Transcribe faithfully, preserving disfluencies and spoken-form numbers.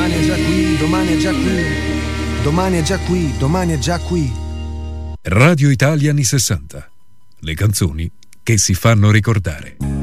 Domani è già qui, domani è già qui, domani è già qui, domani è già qui. Radio Italia anni sessanta. Le canzoni che si fanno ricordare.